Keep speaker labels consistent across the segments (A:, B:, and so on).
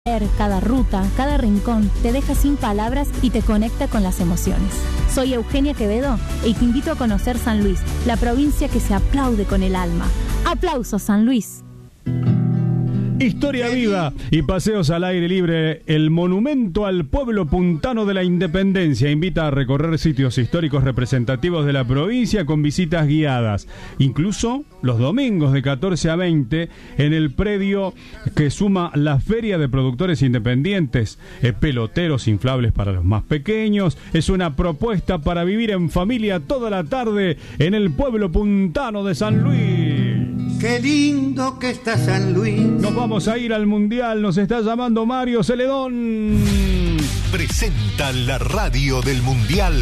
A: Cada ruta, cada rincón te deja sin palabras y te conecta con las emociones. Soy Eugenia Quevedo y te invito a conocer San Luis, la provincia que se aplaude con el alma. ¡Aplausos, San Luis!
B: Historia viva y paseos al aire libre. El monumento al pueblo puntano de la Independencia invita a recorrer sitios históricos representativos de la provincia con visitas guiadas, incluso los domingos de 14 a 20 en el predio que suma la Feria de Productores Independientes. Peloteros inflables para los más pequeños. Es una propuesta para vivir en familia toda la tarde en el pueblo puntano de San Luis.
C: Qué lindo que está San Luis.
B: Nos vamos a ir al Mundial, nos está llamando Mario Celedón.
D: Presenta la radio del Mundial.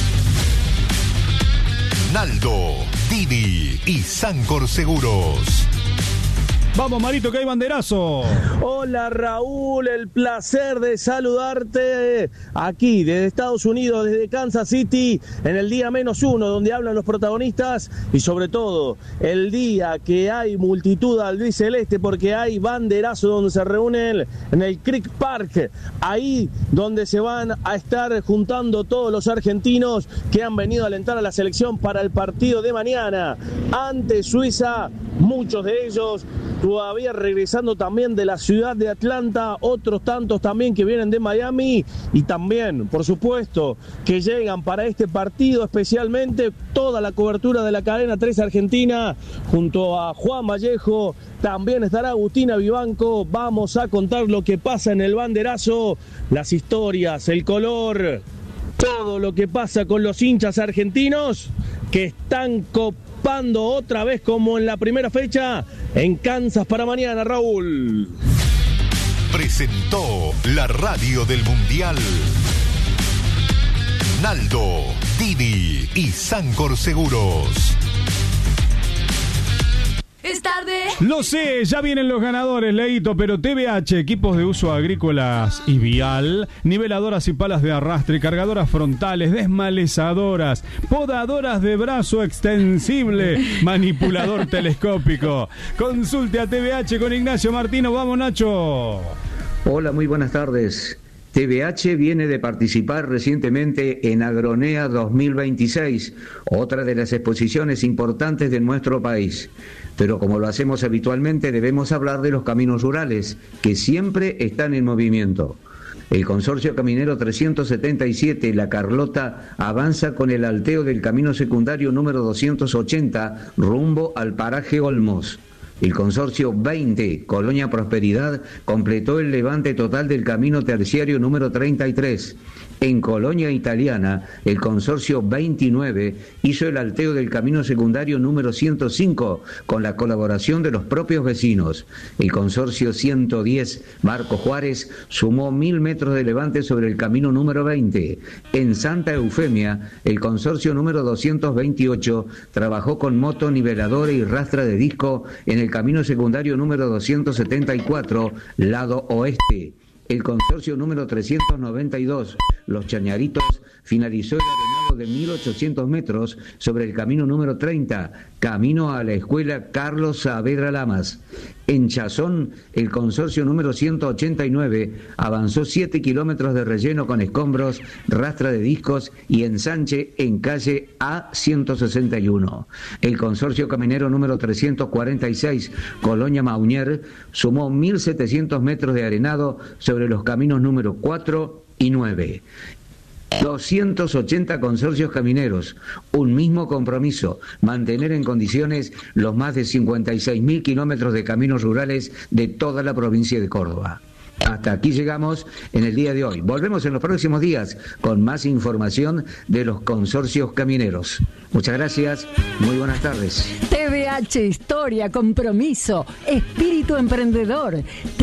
D: Naldo, Didi y Sancor Seguros.
B: Vamos, Marito, que hay banderazo.
E: Hola, Raúl, el placer de saludarte aquí desde Estados Unidos, desde Kansas City, en el día -1, donde hablan los protagonistas y sobre todo el día que hay multitud albiceleste porque hay banderazo donde se reúnen en el Creek Park, ahí donde se van a estar juntando todos los argentinos que han venido a alentar a la selección para el partido de mañana ante Suiza, muchos de ellos todavía regresando también de la ciudad de Atlanta, otros tantos también que vienen de Miami y también, por supuesto, que llegan para este partido especialmente toda la cobertura de la cadena 3 Argentina junto a Juan Vallejo, también estará Agustina Vivanco. Vamos a contar lo que pasa en el banderazo, las historias, el color, todo lo que pasa con los hinchas argentinos que están copando otra vez como en la primera fecha en Kansas para mañana, Raúl.
D: Presentó la radio del Mundial. Naldo, Didi y Sancor Seguros.
F: Es tarde.
B: Lo sé, ya vienen los ganadores, Leito, pero TVH, equipos de uso agrícolas y vial, niveladoras y palas de arrastre, cargadoras frontales, desmalezadoras, podadoras de brazo extensible, manipulador telescópico. Consulte a TVH con Ignacio Martino. Vamos, Nacho.
G: Hola, muy buenas tardes. TVH viene de participar recientemente en Agronea 2026, otra de las exposiciones importantes de nuestro país. Pero como lo hacemos habitualmente, debemos hablar de los caminos rurales, que siempre están en movimiento. El Consorcio Caminero 377, La Carlota, avanza con el alteo del camino secundario número 280, rumbo al paraje Olmos. El Consorcio 20, Colonia Prosperidad, completó el levante total del camino terciario número 33. En Colonia Italiana, el Consorcio 29 hizo el alteo del camino secundario número 105 con la colaboración de los propios vecinos. El Consorcio 110, Marco Juárez, sumó 1000 metros de levante sobre el camino número 20. En Santa Eufemia, el Consorcio número 228 trabajó con moto, niveladora y rastra de disco en el camino secundario número 274, lado oeste. El Consorcio número 392, Los Chañaritos, finalizó el arenado de 1800 metros sobre el camino número 30, camino a la escuela Carlos Saavedra Lamas. En Chazón, el Consorcio número 189 avanzó 7 kilómetros de relleno con escombros, rastra de discos y ensanche en calle A161. El Consorcio Caminero número 346, Colonia Maunier, sumó 1700 metros de arenado sobre los caminos número 4 y 9. 280 consorcios camineros, un mismo compromiso, mantener en condiciones los más de 56.000 kilómetros de caminos rurales de toda la provincia de Córdoba. Hasta aquí llegamos en el día de hoy. Volvemos en los próximos días con más información de los consorcios camineros. Muchas gracias, muy buenas tardes.
F: TVH, historia, compromiso, espíritu emprendedor.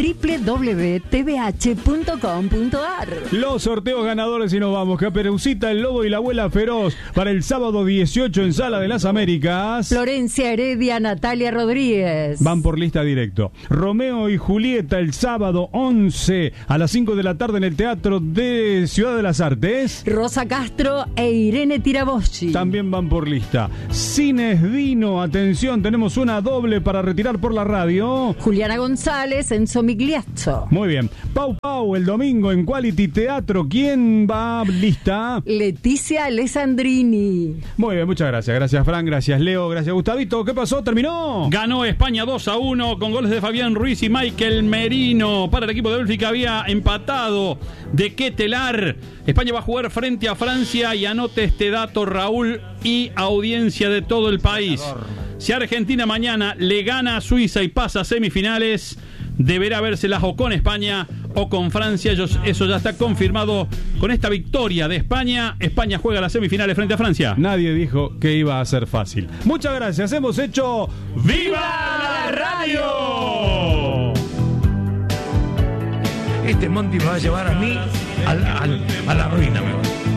F: www.tvh.com.ar.
B: Los sorteos ganadores y nos vamos. Caperucita, el Lobo y la Abuela Feroz para el sábado 18 en Sala de las Américas.
F: Florencia Heredia, Natalia Rodríguez.
B: Van por lista directo. Romeo y Julieta el sábado 11 a las 5 de la tarde en el Teatro de Ciudad de las Artes.
F: Rosa Castro e Irene Tiraboschi.
B: También van por lista. Cines Dino, atención, atención, tenemos una doble para retirar por la radio.
F: Juliana González, Enzo Migliazzo.
B: Muy bien. Pau Pau, el domingo en Quality Teatro. ¿Quién va lista?
F: Leticia Alessandrini.
B: Muy bien, muchas gracias. Gracias, Fran. Gracias, Leo. Gracias, Gustavito. ¿Qué pasó? ¿Terminó?
H: Ganó España 2-1 con goles de Fabián Ruiz y Michael Merino. Para el equipo de Bélgica había empatado de Ketelar. España va a jugar frente a Francia y anote este dato, Raúl, y audiencia de todo el país. Si Argentina mañana le gana a Suiza y pasa a semifinales, deberá vérselas o con España o con Francia. Eso ya está confirmado con esta victoria de España. España juega las semifinales frente a Francia.
B: Nadie dijo que iba a ser fácil. Muchas gracias. Hemos hecho ¡Viva la Radio!
I: Este Monty me va a llevar a mí a la ruina, me va.